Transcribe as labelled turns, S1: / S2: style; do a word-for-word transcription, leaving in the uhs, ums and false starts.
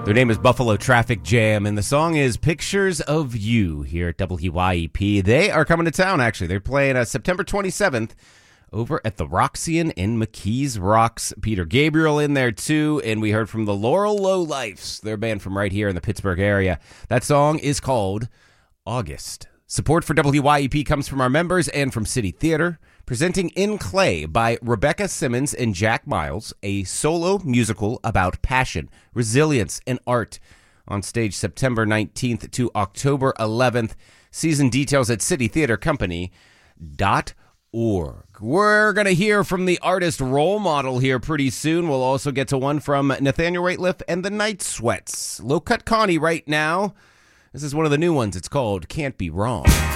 S1: Their name is Buffalo Traffic Jam, and the song is Pictures of You here at W Y E P. They are coming to town, actually. They're playing uh, September twenty-seventh over at the Roxy-N in McKees Rocks. Peter Gabriel in there, too, and we heard from the Laurel Lowlifes. They're a band from right here in the Pittsburgh area. That song is called August. Support for W Y E P comes from our members and from City Theater. Presenting In Clay by Rebecca Simmons and Jack Miles, a solo musical about passion, resilience, and art. On stage September nineteenth to October eleventh. Season details at city theater company dot org. We're going to hear from the artist role model here pretty soon. We'll also get to one from Nathaniel Rateliff and the Night Sweats. Low Cut Connie right now. This is one of the new ones. It's called Can't Be Wrong.